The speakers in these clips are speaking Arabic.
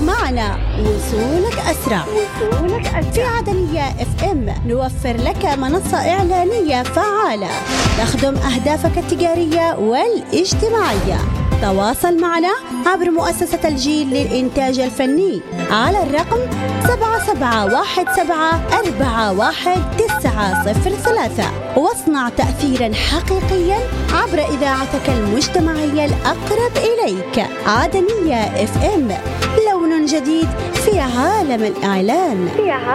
معنا وصولك أسرع. في عدنية FM نوفر لك منصة إعلانية فعالة تخدم أهدافك التجارية والاجتماعية. تواصل معنا عبر مؤسسة الجيل للإنتاج الفني على الرقم 7717411903 واصنع تأثيرا حقيقيا عبر إذاعتك المجتمعية الأقرب إليك. عدنية FM، لون جديد في عالم الإعلان.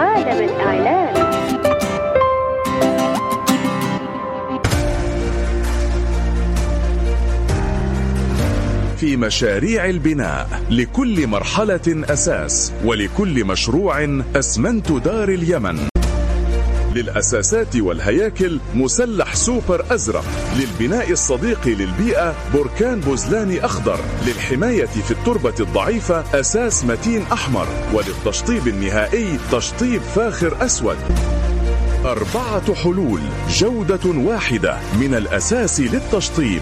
في مشاريع البناء لكل مرحلة أساس، ولكل مشروع أسمنت دار اليمن. للأساسات والهياكل مسلح سوبر أزرق، للبناء الصديق للبيئة بركان بوزلاني أخضر، للحماية في التربة الضعيفة أساس متين أحمر، وللتشطيب النهائي تشطيب فاخر أسود. 4 حلول، جودة واحدة من الأساس للتشطيب.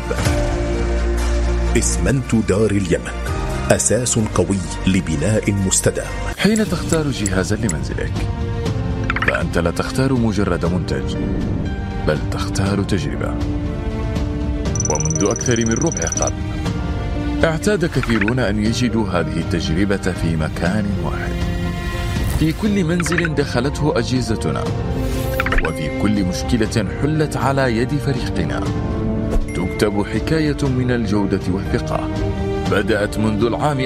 اسمنت دار اليمن، أساس قوي لبناء مستدام. حين تختار جهازا لمنزلك فأنت لا تختار مجرد منتج، بل تختار تجربة. ومنذ أكثر من ربع قرن اعتاد كثيرون أن يجدوا هذه التجربة في مكان واحد. في كل منزل دخلته أجهزتنا، وفي كل مشكلة حلت على يد فريقنا تكتب حكاية من الجودة والثقة بدأت منذ العام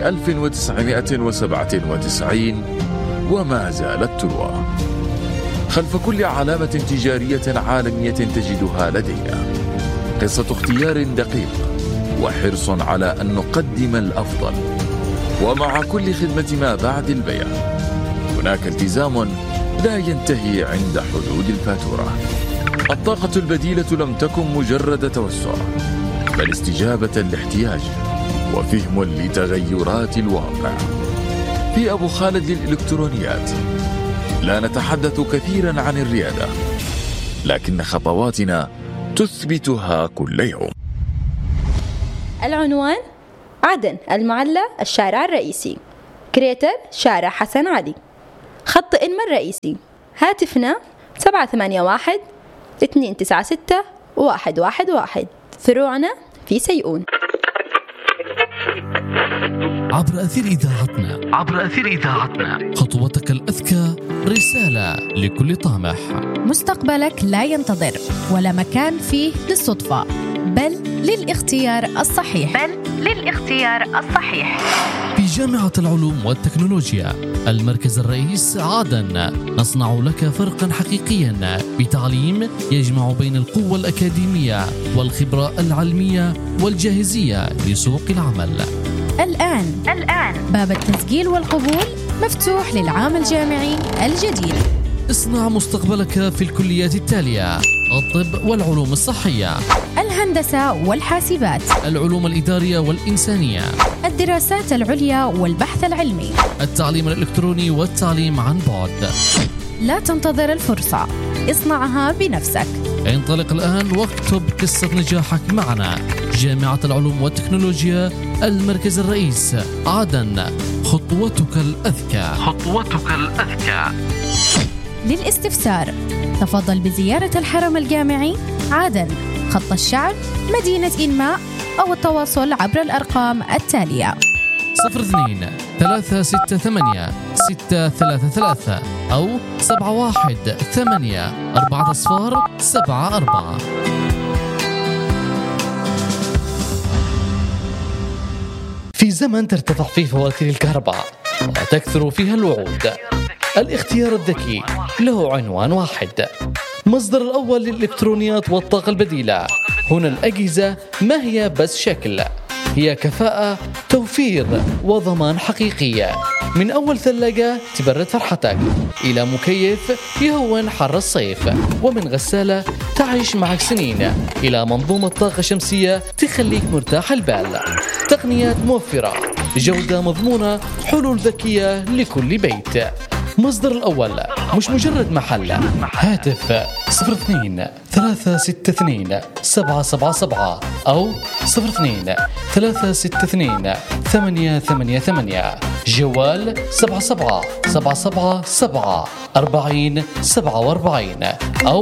1997 وما زالت تروى. خلف كل علامة تجارية عالمية تجدها لدينا قصة اختيار دقيق وحرص على أن نقدم الأفضل. ومع كل خدمة ما بعد البيع هناك التزام لا ينتهي عند حدود الفاتورة. الطاقة البديلة لم تكن مجرد توسع، بل استجابة لاحتياج وفهم لتغيرات الواقع. في أبو خالد للإلكترونيات لا نتحدث كثيرا عن الريادة، لكن خطواتنا تثبتها كل يوم. العنوان: عدن المعلى الشارع الرئيسي. كريتر شارع حسن علي. خط إنما الرئيسي. هاتفنا 781-296-111. فروعنا في سيئون. عبر أثير إذاعتنا خطوتك الأذكى رسالة لكل طامح. مستقبلك لا ينتظر ولا مكان فيه للصدفة، بل للاختيار الصحيح. في جامعة العلوم والتكنولوجيا المركز الرئيس عدن نصنع لك فرقا حقيقيا بتعليم يجمع بين القوة الأكاديمية والخبرة العلمية والجاهزية لسوق العمل. الآن باب التسجيل والقبول مفتوح للعام الجامعي الجديد. اصنع مستقبلك في الكليات التالية: الطب والعلوم الصحية، الهندسة والحاسبات، العلوم الإدارية والإنسانية، الدراسات العليا والبحث العلمي، التعليم الإلكتروني والتعليم عن بعد. لا تنتظر الفرصة، اصنعها بنفسك. انطلق الآن واكتب قصة نجاحك معنا. جامعة العلوم والتكنولوجيا المركز الرئيس عدن، خطوتك الأذكى. للاستفسار تفضل بزيارة الحرم الجامعي عدن، خط الشعب، مدينة إنماء، أو التواصل عبر الأرقام التالية: 02-368-633 أو 718-400-74. في زمن ترتفع فيه فواتير الكهرباء وتكثر فيها الوعود، الاختيار الذكي له عنوان واحد: مصدر الأول للإلكترونيات والطاقة البديلة. هنا الأجهزة ما هي بس شكل، هي كفاءة، توفير وضمان حقيقية. من أول ثلاجة تبرد فرحتك، إلى مكيف يهون حر الصيف، ومن غسالة تعيش معك سنين، إلى منظومة طاقة شمسية تخليك مرتاح البال. تقنيات موفرة، جودة مضمونة، حلول ذكية لكل بيت. مصدر الأول مش مجرد محل. هاتف 02-362-777 أو 02-362-888. 888. جوال 7777 أو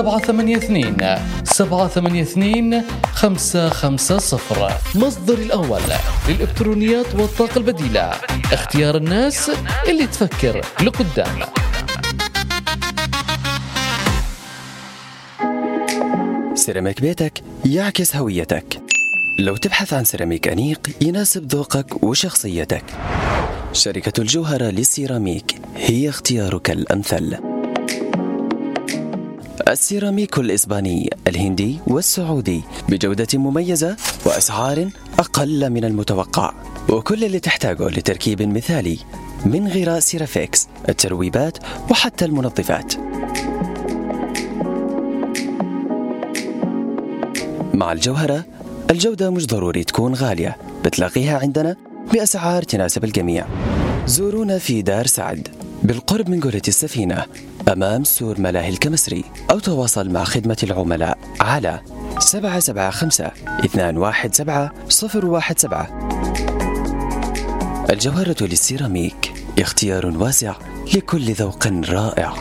782-782-550. مصدر الأول للإلكترونيات والطاقة البديلة، اختيار الناس اللي تفكر لقدام. سيراميك بيتك يعكس هويتك. لو تبحث عن سيراميك أنيق يناسب ذوقك وشخصيتك، شركة الجوهرة للسيراميك هي اختيارك الأمثل. السيراميك الإسباني، الهندي والسعودي بجودة مميزة وأسعار أقل من المتوقع، وكل اللي تحتاجه لتركيب مثالي من غراء سيرافيكس، الترويبات وحتى المنظفات. مع الجوهرة الجودة مش ضروري تكون غالية، بتلاقيها عندنا بأسعار تناسب الجميع. زورونا في دار سعد بالقرب من قرية السفينة أمام سور ملاهي الكمسري، أو تواصل مع خدمة العملاء على 775-217-017. الجوهرة للسيراميك اختيار واسع لكل ذوق رائع.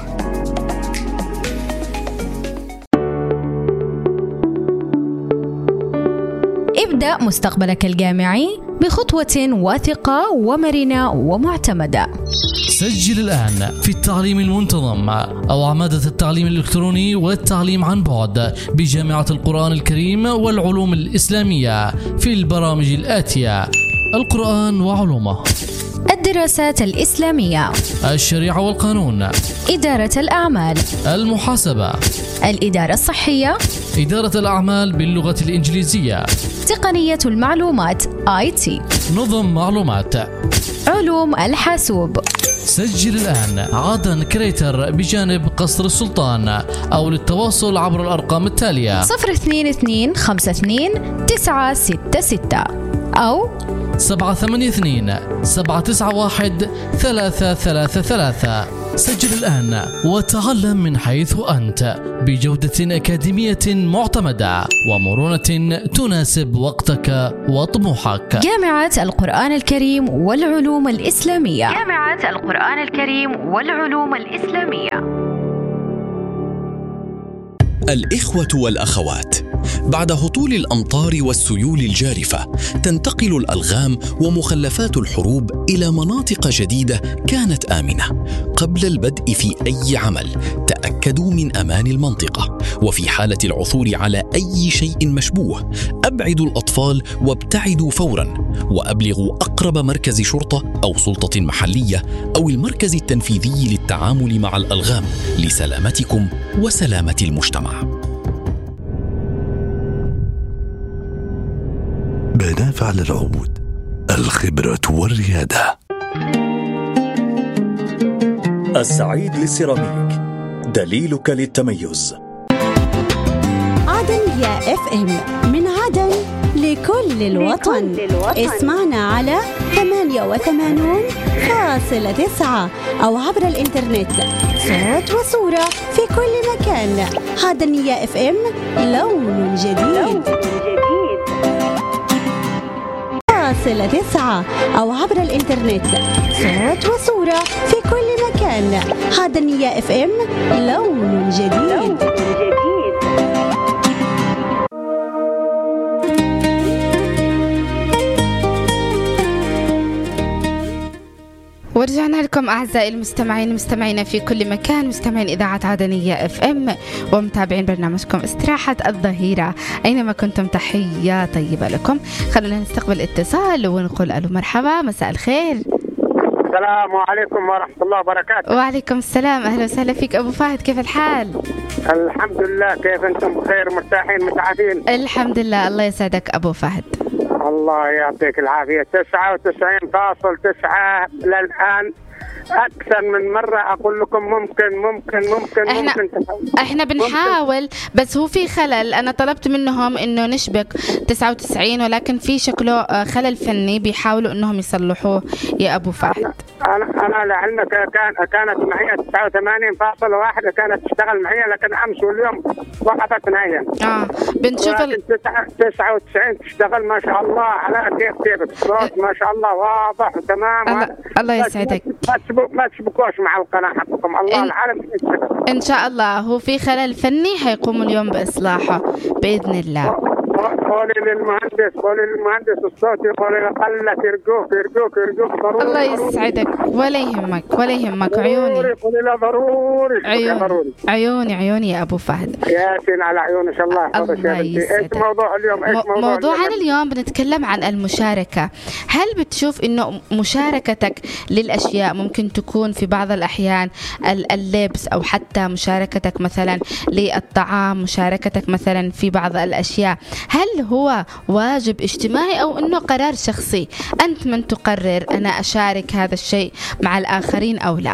ابدأ مستقبلك الجامعي بخطوة واثقة ومرنة ومعتمدة. سجل الآن في التعليم المنتظم أو عمادة التعليم الإلكتروني والتعليم عن بعد بجامعة القرآن الكريم والعلوم الإسلامية في البرامج الآتية: القرآن وعلومه، الدراسات الإسلامية، الشريعة والقانون، إدارة الأعمال، المحاسبة، الإدارة الصحية، إدارة الأعمال باللغة الإنجليزية، تقنية المعلومات IT، نظم معلومات، علوم الحاسوب. سجل الآن عدن كريتر بجانب قصر السلطان، أو للتواصل عبر الأرقام التالية 02252-966 أو 782-791-333. سجل الآن وتعلم من حيث أنت بجودة أكاديمية معتمدة ومرونة تناسب وقتك وطموحك. جامعة القرآن الكريم والعلوم الإسلامية. جامعة القرآن الكريم والعلوم الإسلامية. الإخوة والأخوات، بعد هطول الأمطار والسيول الجارفة تنتقل الألغام ومخلفات الحروب إلى مناطق جديدة كانت آمنة. قبل البدء في أي عمل تأكدوا من أمان المنطقة، وفي حالة العثور على أي شيء مشبوه أبعدوا الأطفال وابتعدوا فوراً، وأبلغوا أقرب مركز شرطة أو سلطة محلية أو المركز التنفيذي للتعامل مع الألغام لسلامتكم وسلامة المجتمع. بناف على العود، الخبرة والريادة. السعيد للسيراميك، دليلك للتميز. عدنية FM، من عدن لكل الوطن. اسمعنا على 88.9 أو عبر الإنترنت، صوت وصورة في كل مكان. عدنية FM، لون جديد. 9 أو عبر الإنترنت، صوت وصورة في كل مكان. عدنية FM، لون جديد. ورجعنا لكم أعزائي المستمعين، مستمعينا في كل مكان، مستمعين إذاعة عدنية FM ومتابعين برنامجكم استراحة الظهيرة أينما كنتم. تحية طيبة لكم. خلونا نستقبل اتصال ونقول ألو مرحبا، مساء الخير. السلام عليكم ورحمة الله وبركاته. وعليكم السلام، أهلا وسهلا فيك أبو فهد، كيف الحال؟ الحمد لله، كيف أنتم؟ بخير، مرتاحين، متعافين؟ الحمد لله، الله يسعدك أبو فهد. الله يعطيك العافية. 99.9 للآن أكثر من مرة أقول لكم ممكن احنا بنحاول، بس هو في خلل. أنا طلبت منهم إنه نشبك 99 ولكن في شكله خلل فني بيحاولوا إنهم يصلحوه يا أبو فهد. أنا لعلمك كانت معي 89.1 كانت تشتغل معي، لكن أمس واليوم وقفت معي. بنشوف 99 تشتغل ما شاء الله على كيف الصوت ما شاء الله واضح وتمام. الله يسعدك. ما تشبكوش مع القناة حقكم، الله العالم إن شاء الله. هو في خلل فني حيقوم اليوم بإصلاحه بإذن الله. قولي للمهندس الصوت يقول قلت يرجوك ضروري. الله يسعدك ولا يهمك عيوني. قولي له ضروري. عيوني يا أبو فهد. ياسين على عيون إن شاء الله. الله يسعدك. إيش موضوع اليوم؟ موضوعنا اليوم بنتكلم عن المشاركة. هل بتشوف إنه مشاركتك للأشياء ممكن تكون في بعض الأحيان اللبس، أو حتى مشاركتك مثلا للطعام، مشاركتك مثلا في بعض الأشياء، هل هو واجب اجتماعي أو إنه قرار شخصي؟ أنت من تقرر أنا أشارك هذا الشيء مع الآخرين أو لا؟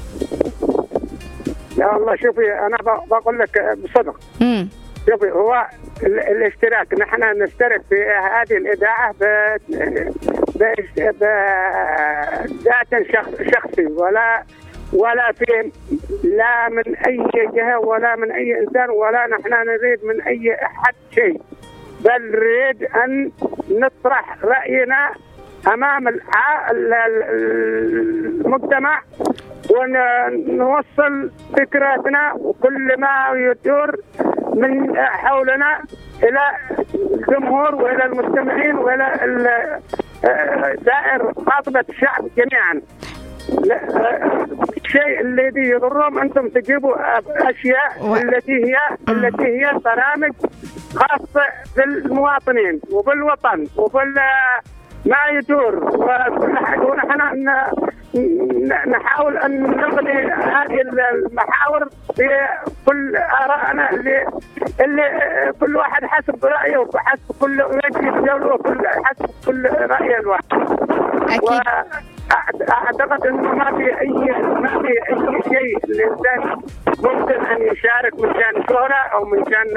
لا والله شوفي، أنا بقول لك بصدق. شوفي، هو الاشتراك، نحن نشترك في هذه الإذاعة بذات شخصي، ولا في لا من أي جهة ولا من أي إنسان، ولا نحن نريد من أي أحد شيء، بل نريد أن نطرح رأينا أمام المجتمع ونوصل فكرتنا وكل ما يدور من حولنا إلى الجمهور وإلى المستمعين وإلى دائر خاطبة الشعب جميعا. الشيء الذي يضرهم أنتم تجيبوا أشياء التي هي برامج خاصة بالمواطنين وبالوطن وبال ما يدور، ونحن نحاول أن نغني هذه المحاور بكل آرائنا اللي كل واحد حسب رأيه وحسب كل حسب كل رأي الواحد. أكيد. أعتقد أنه ما في أي شيء الإنسان ممكن أن يشارك من شان شهرة أو من شان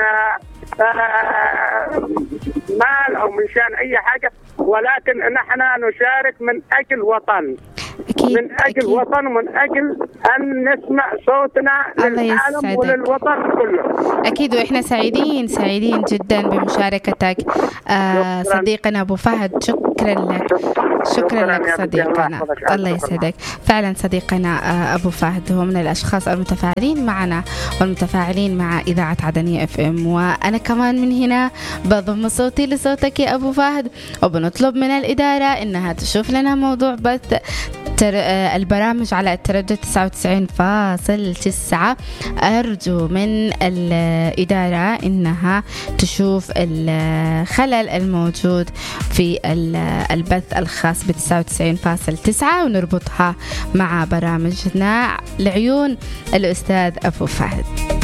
مال أو من شان أي حاجة، ولكن نحن نشارك من أجل وطن. أكيد. من أجل وطن ومن أجل أن نسمع صوتنا للعالم وللوطن كله. أكيد، وإحنا سعيدين جدا بمشاركتك صديقنا أبو فهد. شكرا لك صديقنا. الله يسعدك. فعلا صديقنا أبو فهد هو من الأشخاص المتفاعلين معنا والمتفاعلين مع إذاعة عدنية FM، وأنا كمان من هنا بضم صوتي لصوتك يا أبو فهد، وبنطلب من الإدارة إنها تشوف لنا موضوع بث البرامج على التردد 99.9. أرجو من الإدارة إنها تشوف الخلل الموجود في البث الخاص ب 99.9 ونربطها مع برامجنا لعيون الأستاذ أبو فهد.